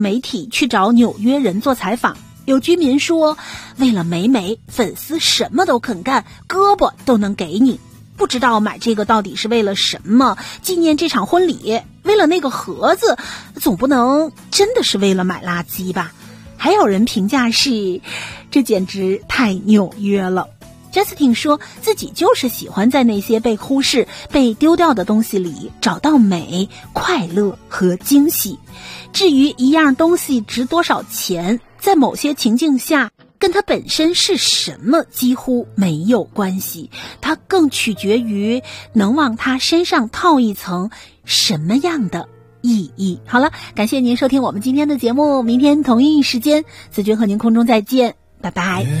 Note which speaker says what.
Speaker 1: 媒体去找纽约人做采访，有居民说，为了美美，粉丝什么都肯干，胳膊都能给你。不知道买这个到底是为了什么，纪念这场婚礼，为了那个盒子，总不能真的是为了买垃圾吧。还有人评价是，这简直太纽约了。Justin 说自己就是喜欢在那些被忽视、被丢掉的东西里找到美、快乐和惊喜。至于一样东西值多少钱，在某些情境下跟它本身是什么几乎没有关系，它更取决于能往它身上套一层什么样的意义。好了，感谢您收听我们今天的节目，明天同一时间子君和您空中再见，拜拜。